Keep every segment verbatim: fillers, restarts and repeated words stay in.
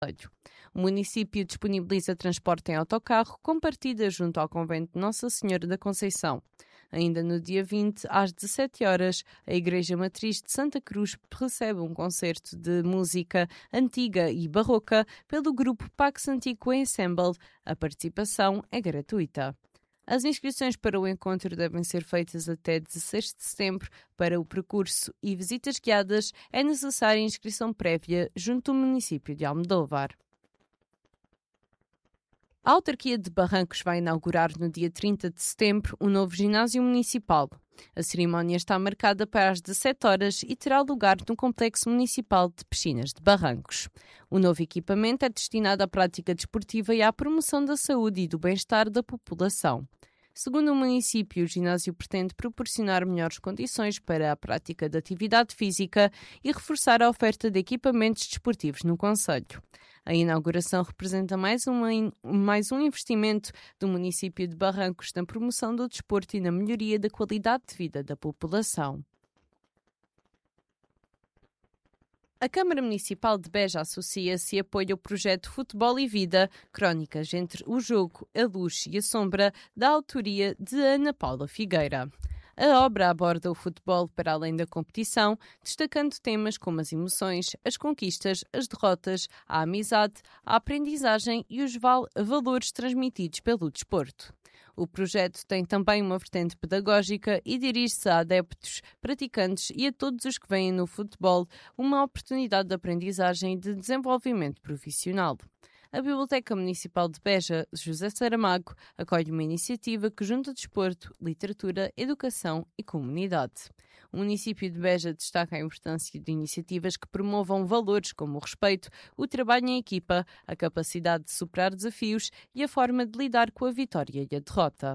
O município disponibiliza transporte em autocarro com partida junto ao convento de Nossa Senhora da Conceição. Ainda no dia vinte, às dezassete horas, a Igreja Matriz de Santa Cruz recebe um concerto de música antiga e barroca pelo grupo Pax Antigo Ensemble. A participação é gratuita. As inscrições para o encontro devem ser feitas até dezasseis de setembro. Para o percurso e visitas guiadas é necessária inscrição prévia junto ao município de Almodóvar. A autarquia de Barrancos vai inaugurar no dia trinta de setembro um novo ginásio municipal. A cerimónia está marcada para as dezassete horas e terá lugar no Complexo Municipal de Piscinas de Barrancos. O novo equipamento é destinado à prática desportiva e à promoção da saúde e do bem-estar da população. Segundo o município, o ginásio pretende proporcionar melhores condições para a prática de atividade física e reforçar a oferta de equipamentos desportivos no concelho. A inauguração representa mais, uma, mais um investimento do município de Barrancos na promoção do desporto e na melhoria da qualidade de vida da população. A Câmara Municipal de Beja associa-se e apoia o projeto Futebol e Vida, crónicas entre o jogo, a luz e a sombra, da autoria de Ana Paula Figueira. A obra aborda o futebol para além da competição, destacando temas como as emoções, as conquistas, as derrotas, a amizade, a aprendizagem e os val- valores transmitidos pelo desporto. O projeto tem também uma vertente pedagógica e dirige-se a adeptos, praticantes e a todos os que veem no futebol uma oportunidade de aprendizagem e de desenvolvimento profissional. A Biblioteca Municipal de Beja, José Saramago, acolhe uma iniciativa que junta desporto, literatura, educação e comunidade. O município de Beja destaca a importância de iniciativas que promovam valores como o respeito, o trabalho em equipa, a capacidade de superar desafios e a forma de lidar com a vitória e a derrota.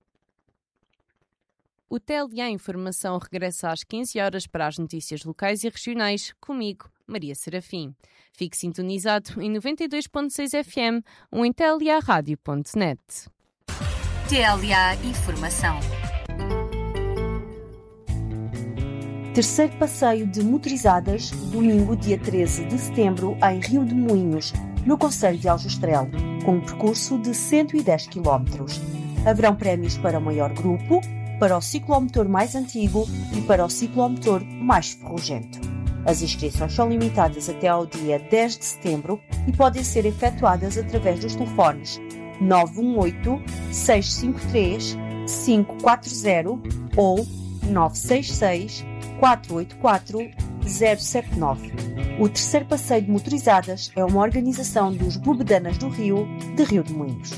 O T L A Informação regressa às quinze horas para as notícias locais e regionais, comigo, Maria Serafim. Fique sintonizado em noventa e dois ponto seis F M ou em T L A rádio ponto net. T L A Informação. Terceiro passeio de motorizadas, domingo, dia treze de setembro, em Rio de Moinhos, no concelho de Aljustrel, com um percurso de cento e dez quilómetros. Haverão prémios para o maior grupo, para o ciclomotor mais antigo e para o ciclomotor mais ferrugento. As inscrições são limitadas até ao dia dez de setembro e podem ser efetuadas através dos telefones nove um oito, seis cinco três, cinco quatro zero ou nove seis seis, quatro oito quatro, zero sete nove. O terceiro passeio de motorizadas é uma organização dos Bobedanas do Rio, de Rio de Moinhos.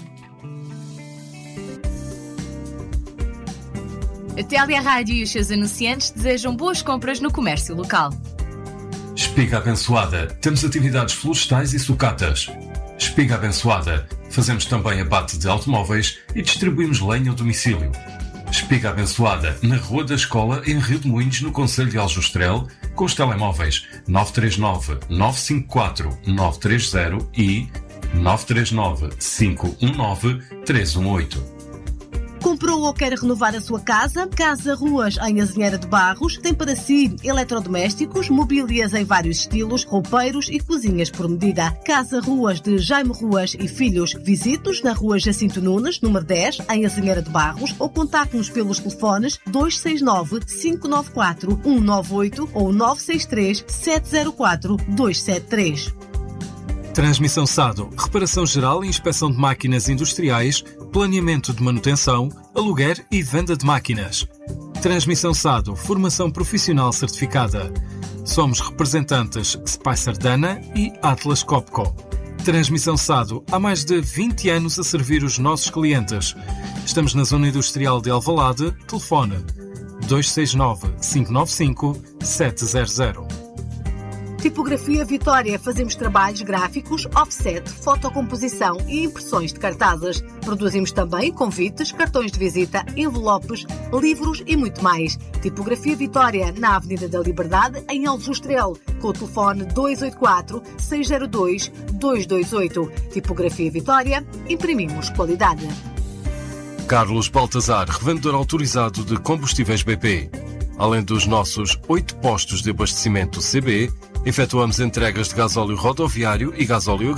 A T L A Rádio e os seus anunciantes desejam boas compras no comércio local. Espiga Abençoada. Temos atividades florestais e sucatas. Espiga Abençoada. Fazemos também abate de automóveis e distribuímos lenha ao domicílio. Espiga Abençoada, na Rua da Escola, em Rio de Moinhos, no concelho de Aljustrel, com os telemóveis nove três nove, nove cinco quatro, nove três zero e nove três nove, cinco um nove, três um oito. Comprou ou quer renovar a sua casa? Casa Ruas, em Azinheira de Barros, tem para si eletrodomésticos, mobílias em vários estilos, roupeiros e cozinhas por medida. Casa Ruas de Jaime Ruas e Filhos. Visite-nos na Rua Jacinto Nunes, número dez, em Azinheira de Barros, ou contacte-nos pelos telefones dois seis nove, cinco nove quatro, um nove oito ou nove seis três, sete zero quatro, dois sete três. Transmissão Sado, reparação geral e inspeção de máquinas industriais, planeamento de manutenção, aluguer e venda de máquinas. Transmissão Sado, formação profissional certificada. Somos representantes Spicer Dana e Atlas Copco. Transmissão Sado, há mais de vinte anos a servir os nossos clientes. Estamos na zona industrial de Alvalade, telefone dois seis nove, cinco nove cinco, sete zero zero. Tipografia Vitória. Fazemos trabalhos gráficos, offset, fotocomposição e impressões de cartazes. Produzimos também convites, cartões de visita, envelopes, livros e muito mais. Tipografia Vitória, na Avenida da Liberdade, em Aljustrel, com o telefone dois oito quatro, seis zero dois, dois dois oito. Tipografia Vitória, imprimimos qualidade. Carlos Baltazar, revendedor autorizado de combustíveis B P. Além dos nossos oito postos de abastecimento C B, Efetuamos entregas de gasóleo rodoviário e gasóleo